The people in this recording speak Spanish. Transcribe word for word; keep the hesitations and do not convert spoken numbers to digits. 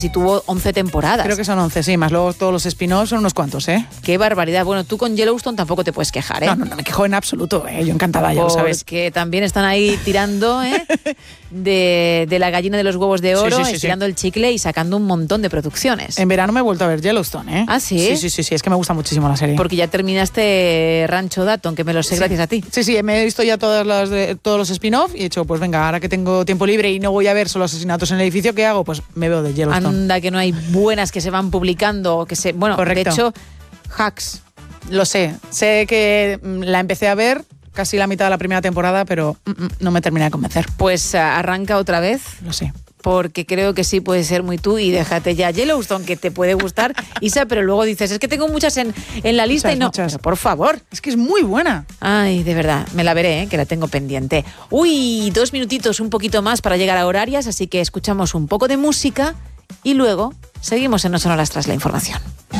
Si tuvo once temporadas. Creo que son once, sí, más luego todos los spin-offs son unos cuantos, ¿eh? Qué barbaridad. Bueno, tú con Yellowstone tampoco te puedes quejar, ¿eh? No, no, no me quejo en absoluto, ¿eh? Yo encantada, ya Porque lo sabes. que también están ahí tirando, ¿eh? de, de la gallina de los huevos de oro, Sí, sí, sí, estirando sí. el chicle y sacando un montón de producciones. En verano me he vuelto a ver Yellowstone, ¿eh? ¿Ah, sí? Sí, sí, sí, sí, es que me gusta muchísimo la serie. Porque ya terminaste Rancho Dayton, que me lo sé Sí. gracias a ti. Sí, sí, me he visto ya todas las de, todos los spin-off y he dicho, pues venga, ahora que tengo tiempo libre y no voy a ver solo asesinatos en el edificio, ¿qué hago? Pues me veo de Yellowstone. Anda, que no hay buenas que se van publicando, que se... Bueno, Correcto. de hecho, Hacks. Lo sé, sé que mm, la empecé a ver casi la mitad de la primera temporada, pero mm, mm, no me termina de convencer. Pues ah, arranca otra vez. Lo sé. Porque creo que sí puede ser muy tú y déjate ya Yellowstone, que te puede gustar, Isa, pero luego dices, es que tengo muchas en, en la lista Muchas, y no. muchas. Pero por favor. Es que es muy buena. Ay, de verdad, me la veré, ¿eh? Que la tengo pendiente. Uy, dos minutitos, un poquito más para llegar a horarias, así que escuchamos un poco de música y luego seguimos en No Sonoras tras la información.